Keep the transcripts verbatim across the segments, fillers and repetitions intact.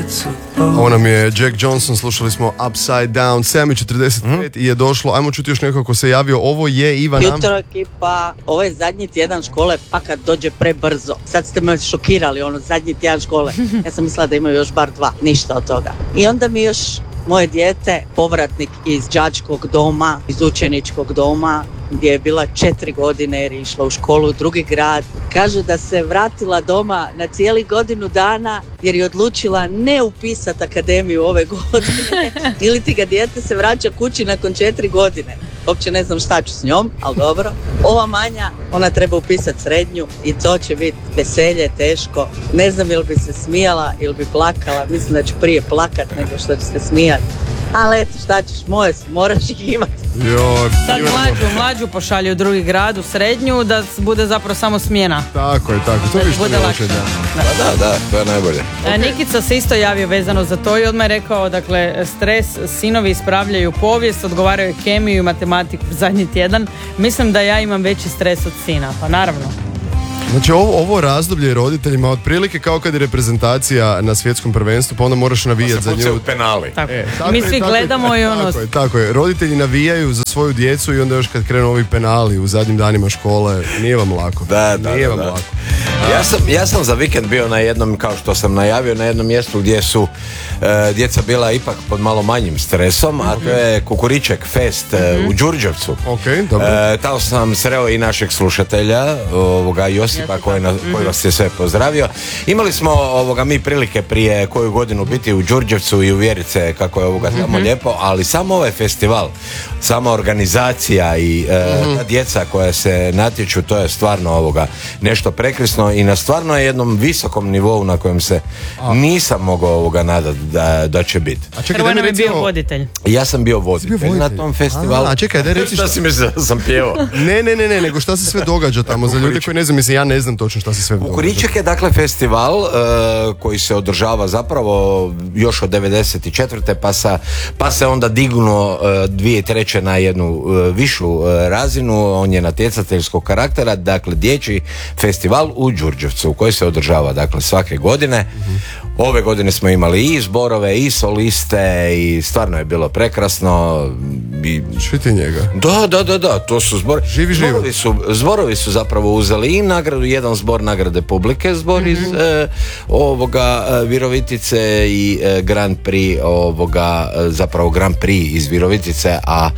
Ovo nam je Jack Johnson, slušali smo Upside Down, sedam i četrdeset pet mm. i je došlo, ajmo čuti još nekako ko se javio, ovo je Ivana. Jutro ekipa, ovo je zadnji tjedan škole, pa kad dođe prebrzo. Sad ste me šokirali, ono, zadnji tjedan škole. Ja sam mislila da imaju još bar dva, ništa od toga. I onda mi još moje dijete, povratnik iz đačkog doma, iz učeničkog doma, gdje je bila četiri godine jer je išla u školu u drugi grad. Kaže da se vratila doma na cijeli godinu dana jer je odlučila ne upisati akademiju ove godine. Ili ti ga dijete se vraća kući nakon četiri godine. Uopće ne znam šta ću s njom, ali dobro. Ova manja, ona treba upisati srednju i to će biti veselje, teško. Ne znam ili bi se smijala ili bi plakala. Mislim da ću prije plakat nego što ću se smijati. Ali eto, šta ćeš, moje su, moraš ih imati. Joj, sad mlađu, mlađu pošalju u drugi grad, u srednju, da bude zapravo samo smjena. Tako je, tako. To da bi što bude lakše. Da. Da, da, da, to je najbolje. Okay. Nikica se isto javio vezano za to i odmah je rekao, dakle, stres, sinovi ispravljaju povijest, odgovaraju kemiju i matematiku zadnji tjedan. Mislim da ja imam veći stres od sina, pa naravno. Znači ovo, ovo razdoblje roditeljima otprilike kao kad je reprezentacija na svjetskom prvenstvu, pa onda moraš navijati za nju. U penali. Tako. E, tako mi je, svi tako gledamo je, i ono... Tako je, tako je. Roditelji navijaju za svoju djecu i onda još kad krenu ovi penali u zadnjim danima škole, nije vam lako. Da, da, nije da, vam da. lako. Ja sam, ja sam za vikend bio na jednom, kao što sam najavio, na jednom mjestu gdje su e, djeca bila ipak pod malo manjim stresom, a to je Kukuriček Fest e, u Đurđevcu. Okay, dobro. E, tamo sam sreo i našeg slušatelja, ovoga Josipa, koji, na, koji vas je sve pozdravio. Imali smo ovoga mi prilike prije koju godinu biti u Đurđevcu i uvjeriti se kako je ovoga tamo mm-hmm. lijepo, ali samo ovaj festival, sama organizacija i e, mm-hmm. ta djeca koja se natječu, to je stvarno ovoga nešto prekrisno i na stvarno je jednom visokom nivou na kojem se a. nisam mogao ovoga nadati da, da će biti. A čekaj, da mi recimo... bio voditelj. Ja sam bio voditelj, bio voditelj. na tom festivalu. A, a čekaj, da reci šta si mi da sam pjevao? ne, ne, ne, ne, nego šta se sve događa tamo za ljude koji ne znam, mislim, ja ne znam točno šta se sve događa. Kukuriček je dakle festival uh, koji se održava zapravo još od devedeset četvrte pa, sa, pa se onda dignuo uh, dvije treće na jednu uh, višu uh, razinu. On je natjecateljskog karaktera, dakle dječji festival u Đurđevcu koji se održava dakle svake godine. Mm-hmm. Ove godine smo imali i zborove i soliste i stvarno je bilo prekrasno. I... Čuti njega. Da, da, da, da, to su zbor... Živi zborovi su, zborovi su zapravo uzeli i nagradu, jedan zbor nagrade publike, zbor mm-hmm. iz e, ovoga e, Virovitice i e, Grand Prix ovoga, e, zapravo Grand Prix iz Virovitice, a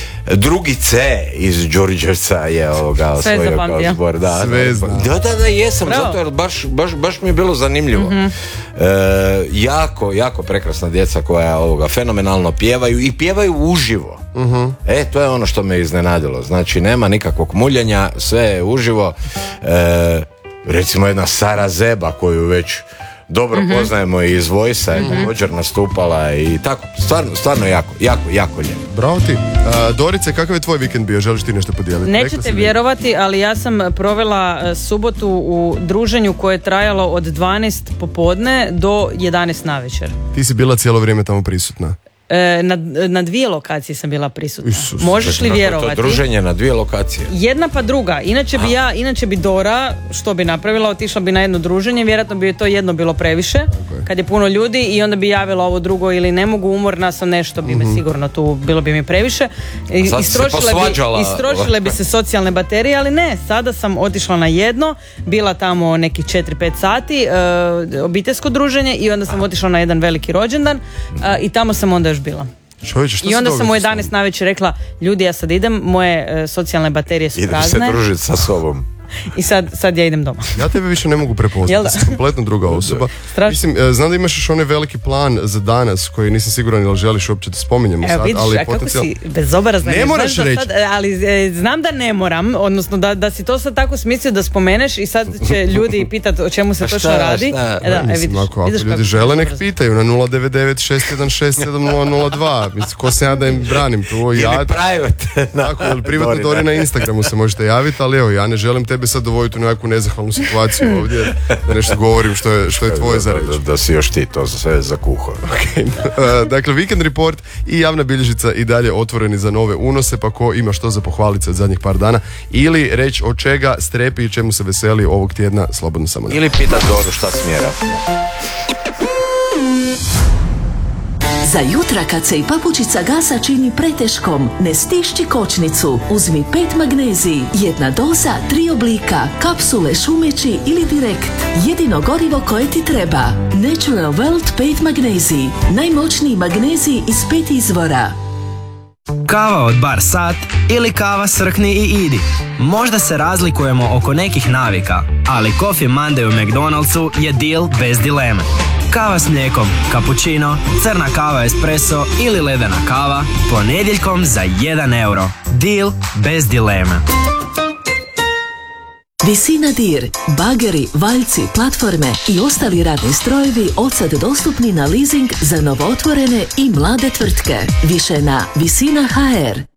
drugi C iz Đurđevca je ovoga osvojio kao zbor. Da, da, da, da, jesam, Bravo. zato jer baš, baš, baš mi je bilo zanimljivo. Mm-hmm. E, jako, jako prekrasna djeca koja ovoga fenomenalno pjevaju i pjevaju uživo. Mm-hmm. E, to je ono što me iznenadilo. Znači, nema nikakvog muljenja, sve je uživo. E, recimo jedna Sara Zeba koju već dobro mm-hmm. poznajemo i iz Vojsa je mm-hmm. također nastupala i tako, stvarno, stvarno jako, jako, jako lijepo. Bravo ti. Uh, Dorice, kakav je tvoj vikend bio? Želiš ti nešto podijeliti? Nećete vjerovati, ali ja sam provela subotu u druženju koje je trajalo od dvanaest popodne do jedanaest navečer. Ti si bila cijelo vrijeme tamo prisutna? Na, na dvije lokacije sam bila prisutna. Isus, Možeš li vjerovati? To druženje na dvije lokacije. Jedna pa druga. Inače bi ja, inače bi Dora, što bi napravila, otišla bi na jedno druženje, vjerojatno bi to jedno bilo previše, okay. kad je puno ljudi i onda bi javila ovo drugo ili ne mogu, umorna sam, nešto bi me mm-hmm. sigurno tu, bilo bi mi previše. Istrošile bi, istrošile bi se socijalne baterije, ali ne, sada sam otišla na jedno, bila tamo nekih četiri pet sati, uh, obiteljsko druženje i onda sam otišla na jedan veliki rođendan uh, i tamo sam onda još bila. Čovječe, I onda sam u jedanaest navečer rekla, ljudi, ja sad idem, moje uh, socijalne baterije su idem prazne. Idem se družiti sa sobom. I sad, sad ja idem doma. Ja tebe više ne mogu prepoznati, ti si kompletno druga osoba. Mislim, znam da imaš još onaj veliki plan za danas koji nisam siguran ili želiš uopće da spominjemo. Evo, sad, vidiš, ali kako potencijal... si bezobrazna. Ne moraš reći. Sad, ali e, znam da ne moram, odnosno da, da si to sad tako smislio da spomeneš i sad će ljudi pitati o čemu se šta, točno radi. Šta? E, da, mislim, e, vidiš, ako, ako vidiš ljudi žele, nek pitaju na nula devet devet šest jedan šest sedam nula nula dva. Mislim, ko se ja da im branim tu. Ja, ili private. Tako, ili privatno Dori, Dori na Instagramu se možete javiti, ali evo, ja ne želim tebe sad dovoditi u nekakvu nezahvalnu situaciju ovdje, da nešto govorim što je, što je tvoje za reći. Da, da, da si još ti to sve zakuhao. Okay. Uh, dakle, Weekend Report i javna bilježica i dalje otvoreni za nove unose, pa ko ima što za pohvaliti od zadnjih par dana ili reći od čega strepi i čemu se veseli ovog tjedna, slobodno samo. Ili pitat Doru šta smjera. Za jutra kad se i papučica gasa čini preteškom, ne stišći kočnicu. Uzmi pet magnezij, jedna doza, tri oblika, kapsule, šumeći ili direkt. Jedino gorivo koje ti treba. Natural World pet magnezij. Najmoćniji magnezij iz pet izvora. Kava od Bar Sat ili kava Srkni i idi. Možda se razlikujemo oko nekih navika, ali Coffee Monday u McDonald'su je deal bez dileme. Kava s mlijekom, cappuccino, crna kava espresso ili ledena kava ponedjeljkom za jedan euro. Deal bez dileme. Visina Dir, bageri, valjci, platforme i ostali radni strojevi odsad dostupni na leasing za novootvorene i mlade tvrtke. Više na Visina ha er.